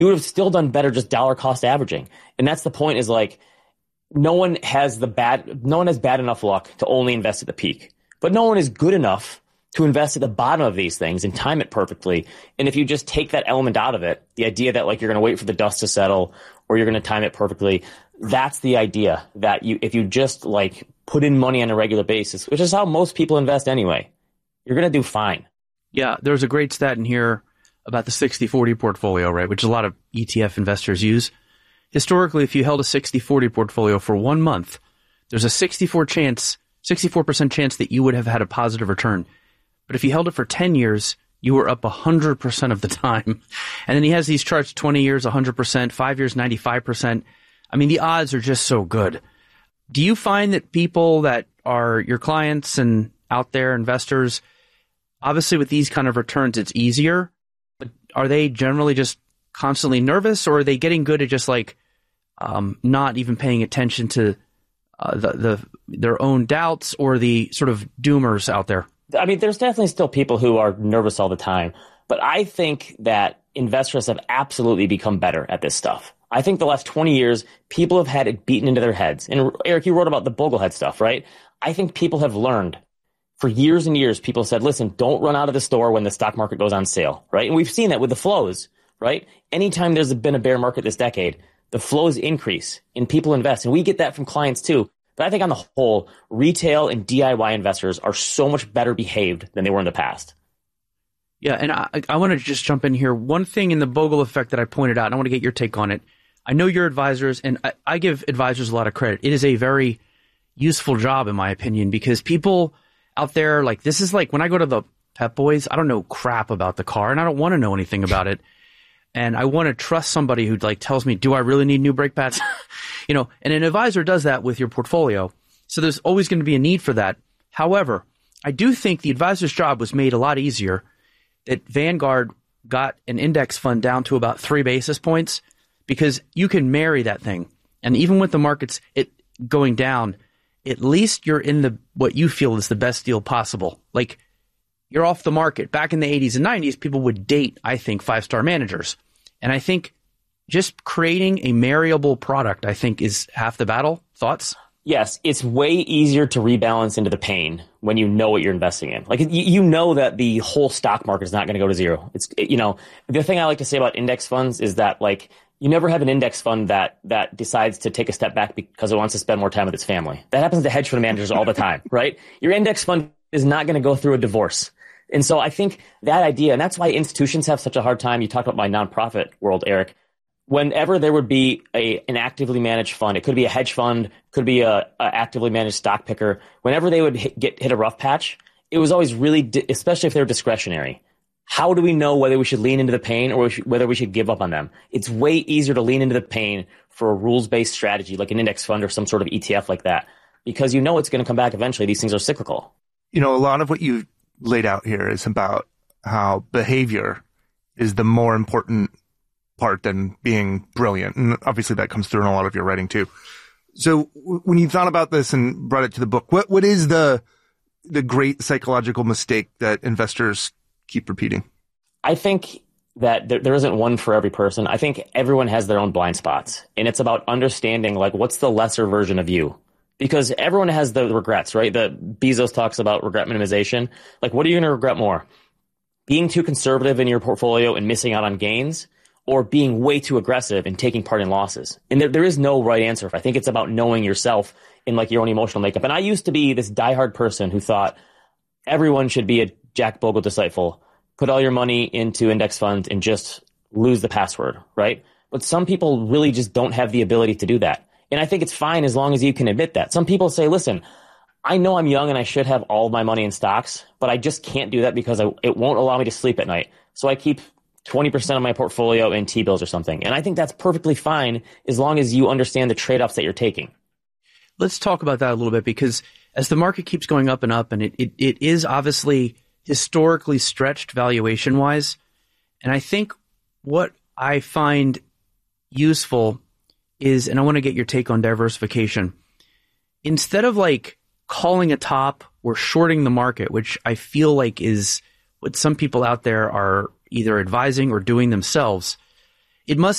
you would have still done better just dollar cost averaging. And that's the point, is like, no one has bad enough luck to only invest at the peak, but no one is good enough to invest at the bottom of these things and time it perfectly. And if you just take that element out of it, the idea that like you're going to wait for the dust to settle or you're going to time it perfectly, that's the idea that if you just like put in money on a regular basis, which is how most people invest anyway, you're going to do fine. Yeah, there's a great stat in here about the 60-40 portfolio, right, which a lot of ETF investors use. Historically, if you held a 60-40 portfolio for 1 month, there's a 64% chance that you would have had a positive return. But if you held it for 10 years, you were up 100% of the time. And then he has these charts, 20 years, 100%, 5 years, 95%. I mean, the odds are just so good. Do you find that people that are your clients and out there, investors, obviously with these kind of returns, it's easier, but are they generally just constantly nervous, or are they getting good at just like not even paying attention to their own doubts or the sort of doomers out there? I mean, there's definitely still people who are nervous all the time, but I think that investors have absolutely become better at this stuff. I think the last 20 years, people have had it beaten into their heads. And Eric, you wrote about the Boglehead stuff, right? I think people have learned for years and years. People said, listen, don't run out of the store when the stock market goes on sale, right? And we've seen that with the flows, right? Anytime there's been a bear market this decade, the flows increase and people invest. And we get that from clients too. But I think on the whole, retail and DIY investors are so much better behaved than they were in the past. Yeah, and I want to just jump in here. One thing in the Bogle effect that I pointed out, and I want to get your take on it. I know you're advisors, and I give advisors a lot of credit. It is a very useful job, in my opinion, because people out there, like, this is like when I go to the Pep Boys, I don't know crap about the car, and I don't want to know anything about it. And I want to trust somebody who like tells me, do I really need new brake pads? You know, and an advisor does that with your portfolio. So there's always going to be a need for that. However, I do think the advisor's job was made a lot easier, that Vanguard got an index fund down to about 3 basis points, because you can marry that thing. And even with the markets going down, at least you're in the what you feel is the best deal possible. Like, you're off the market. Back in the 80s and 90s, people would date, I think, 5-star managers. And I think just creating a marryable product, I think, is half the battle. Thoughts? Yes, it's way easier to rebalance into the pain when you know what you're investing in. Like, you know that the whole stock market is not going to go to zero. The thing I like to say about index funds is that, like, you never have an index fund that decides to take a step back because it wants to spend more time with its family. That happens to hedge fund managers all the time, right? Your index fund is not going to go through a divorce. And so I think that idea, and that's why institutions have such a hard time. You talked about my nonprofit world, Eric. Whenever there would be an actively managed fund, it could be a hedge fund, could be a actively managed stock picker. Whenever they would hit a rough patch, it was always really, especially if they were discretionary. How do we know whether we should lean into the pain or whether we should give up on them? It's way easier to lean into the pain for a rules-based strategy like an index fund or some sort of ETF like that, because you know it's going to come back eventually. These things are cyclical. You know, a lot of what you laid out here is about how behavior is the more important part than being brilliant. And obviously that comes through in a lot of your writing too. So when you thought about this and brought it to the book, what is the great psychological mistake that investors keep repeating? I think that there isn't one for every person. I think everyone has their own blind spots, and it's about understanding, like, what's the lesser version of you? Because everyone has the regrets, right? The Bezos talks about regret minimization. Like, what are you going to regret more? Being too conservative in your portfolio and missing out on gains, or being way too aggressive and taking part in losses? And there is no right answer. I think it's about knowing yourself and like your own emotional makeup. And I used to be this diehard person who thought everyone should be a Jack Bogle disciple, put all your money into index funds and just lose the password, right? But some people really just don't have the ability to do that. And I think it's fine as long as you can admit that. Some people say, listen, I know I'm young and I should have all of my money in stocks, but I just can't do that because it won't allow me to sleep at night. So I keep 20% of my portfolio in T-bills or something. And I think that's perfectly fine as long as you understand the trade-offs that you're taking. Let's talk about that a little bit, because as the market keeps going up and up, and it is obviously historically stretched valuation-wise, and I think what I find useful is, and I want to get your take on diversification, instead of like calling a top or shorting the market, which I feel like is what some people out there are either advising or doing themselves, it must